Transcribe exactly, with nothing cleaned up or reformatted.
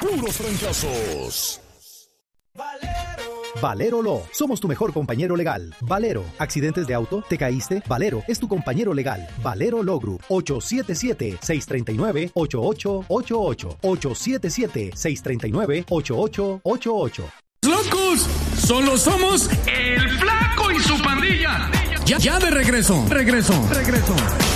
puros fracasos. Valero Law, somos tu mejor compañero legal. Valero, accidentes de auto, te caíste, Valero es tu compañero legal. Valero Law Group, ocho siete siete, seis tres nueve, ocho ocho ocho ocho, ocho siete siete, seis tres nueve, ocho ocho ocho ocho. ¡Locos! Solo somos el Flaco y su pandilla. Ya, ya de regreso, regreso, regreso.